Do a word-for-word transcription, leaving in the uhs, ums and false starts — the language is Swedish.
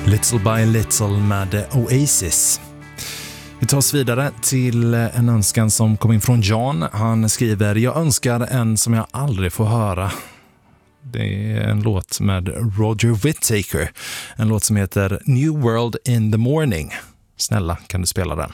Little by Little med Oasis. Vi tar oss vidare till en önskan som kom in från John. Han skriver: jag önskar en som jag aldrig får höra. Det är en låt med Roger Whittaker. En låt som heter New World in the Morning. Snälla, kan du spela den?